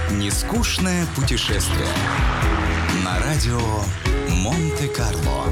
Нескучное путешествие на радио Монте-Карло.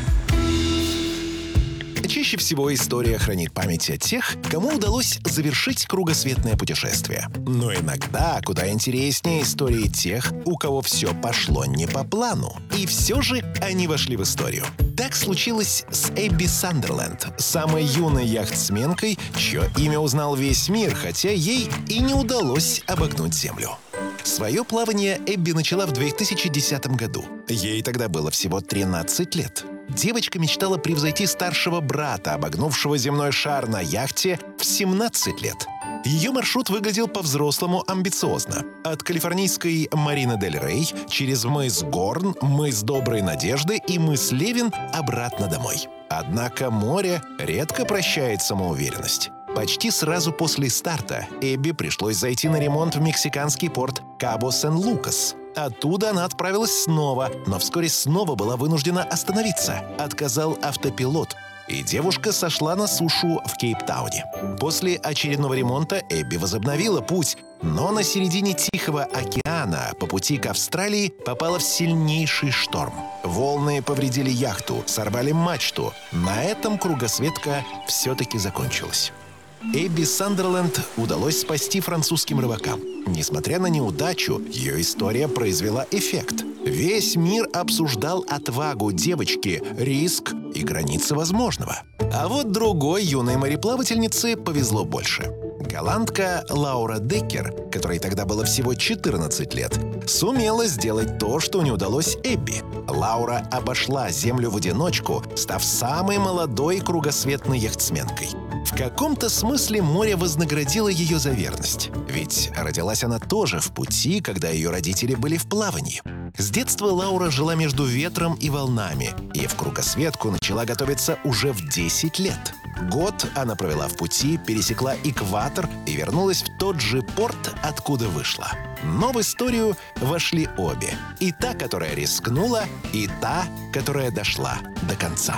Чаще всего история хранит память о тех, кому удалось завершить кругосветное путешествие. Но иногда куда интереснее истории тех, у кого все пошло не по плану. И все же они вошли в историю. Так случилось с Эбби Сандерленд, самой юной яхтсменкой, чье имя узнал весь мир, хотя ей и не удалось обогнуть Землю. Свое плавание Эбби начала в 2010 году. Ей тогда было всего 13 лет. Девочка мечтала превзойти старшего брата, обогнувшего земной шар на яхте в 17 лет. Ее маршрут выглядел по-взрослому амбициозно. От калифорнийской Марина-дель-Рей через мыс Горн, мыс Доброй Надежды и мыс Левин обратно домой. Однако море редко прощает самоуверенность. Почти сразу после старта Эбби пришлось зайти на ремонт в мексиканский порт Кабо-Сан-Лукас. Оттуда она отправилась снова, но вскоре снова была вынуждена остановиться. Отказал автопилот, и девушка сошла на сушу в Кейптауне. После очередного ремонта Эбби возобновила путь, но на середине Тихого океана по пути к Австралии попала в сильнейший шторм. Волны повредили яхту, сорвали мачту. На этом кругосветка все-таки закончилась. Эбби Сандерленд удалось спасти французским рыбакам. Несмотря на неудачу, ее история произвела эффект. Весь мир обсуждал отвагу девочки, риск и границы возможного. А вот другой юной мореплавательнице повезло больше. Голландка Лаура Деккер, которой тогда было всего 14 лет, сумела сделать то, что не удалось Эбби. Лаура обошла Землю в одиночку, став самой молодой кругосветной яхтсменкой. В каком-то смысле море вознаградило ее за верность. Ведь родилась она тоже в пути, когда ее родители были в плавании. С детства Лаура жила между ветром и волнами, и в кругосветку начала готовиться уже в 10 лет. Год она провела в пути, пересекла экватор и вернулась в тот же порт, откуда вышла. Но в историю вошли обе. И та, которая рискнула, и та, которая дошла до конца.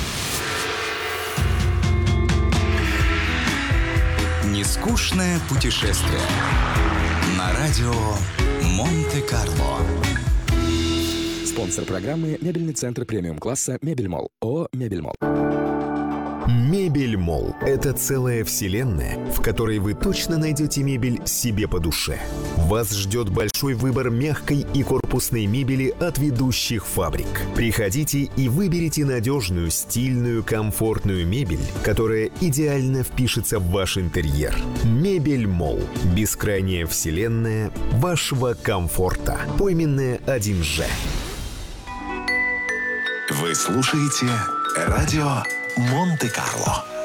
Нескучное путешествие на радио Монте-Карло. Спонсор программы — мебельный центр премиум-класса «Мебельмолл». ООО «Мебельмолл». Мебельмолл – это целая вселенная, в которой вы точно найдете мебель себе по душе. Вас ждет большой выбор мягкой и корпусной мебели от ведущих фабрик. Приходите и выберите надежную, стильную, комфортную мебель, которая идеально впишется в ваш интерьер. Мебельмолл – бескрайняя вселенная вашего комфорта. Пойменная 1Ж. Вы слушаете радио Монте-Карло.